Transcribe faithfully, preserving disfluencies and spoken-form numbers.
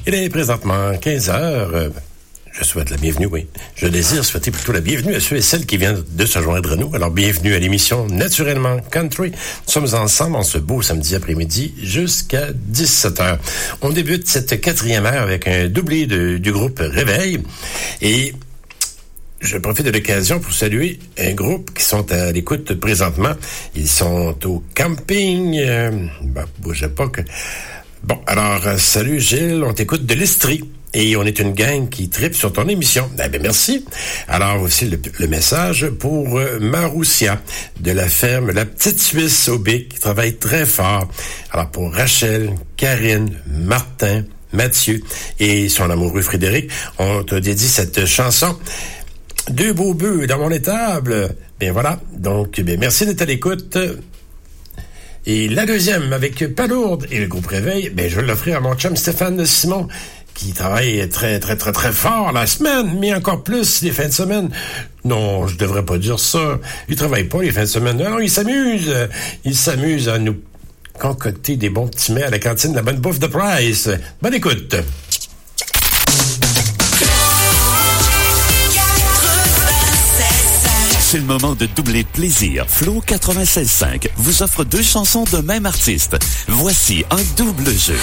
Il est présentement quinze heures. Je souhaite la bienvenue, oui. Je désire souhaiter plutôt la bienvenue à ceux et celles qui viennent de se joindre à nous. Alors, bienvenue à l'émission Naturellement Country. Nous sommes ensemble en ce beau samedi après-midi jusqu'à dix-sept heures. On débute cette quatrième heure avec un doublé de, du groupe Réveil. Et je profite de l'occasion pour saluer un groupe qui sont à l'écoute présentement. Ils sont au camping. Euh, ben, bougez pas que... Bon, alors, euh, salut Gilles, on t'écoute de l'Estrie. Et on est une gang qui tripe sur ton émission. Eh bien, merci. Alors, aussi le, le message pour euh, Maroussia de la ferme La Petite Suisse au Bic, qui travaille très fort. Alors, pour Rachel, Karine, Martin, Mathieu et son amoureux Frédéric, on te dédie cette chanson. Deux beaux bœufs dans mon étable. Bien voilà. Donc, bien, merci d'être à l'écoute. Et la deuxième, avec Palourde et le groupe Réveil, ben, je vais l'offrir à mon chum Stéphane Simon, qui travaille très, très, très, très fort la semaine, mais encore plus les fins de semaine. Non, je devrais pas dire ça. Il travaille pas les fins de semaine. Non, non, il s'amuse. Il s'amuse à nous concocter des bons petits mets à la cantine de la bonne bouffe de Price. Bonne écoute. C'est le moment de doubler plaisir. Flo quatre-vingt-seize cinq vous offre deux chansons de même artiste. Voici un double jeu.